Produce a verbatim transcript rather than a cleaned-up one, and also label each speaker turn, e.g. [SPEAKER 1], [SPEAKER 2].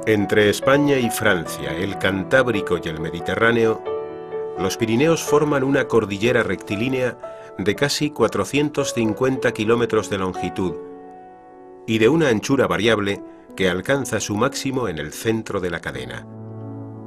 [SPEAKER 1] Entre España y Francia, el Cantábrico y el Mediterráneo, los Pirineos forman una cordillera rectilínea de casi cuatrocientos cincuenta kilómetros de longitud y de una anchura variable que alcanza su máximo en el centro de la cadena.